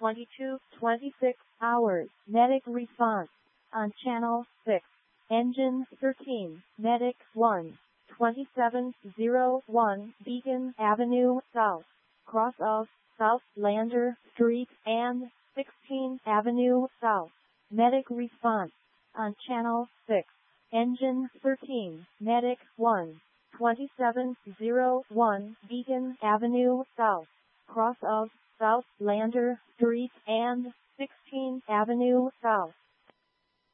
22:26 hours. Medic response on channel 6. Engine 13. Medic 1. 2701 Beacon Avenue South. Cross of South Lander Street and 16th Avenue South. Medic response on channel 6. Engine 13. Medic 1. 2701 Beacon Avenue South. Cross of South Lander Street and 16th Avenue South.